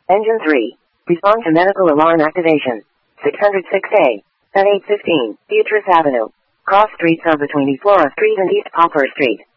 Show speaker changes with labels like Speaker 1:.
Speaker 1: Engine 3. Respond to medical alarm activation. 606A. At 8:15, Beatrice Avenue. Cross streets are between East Laura Street and East Poplar Street.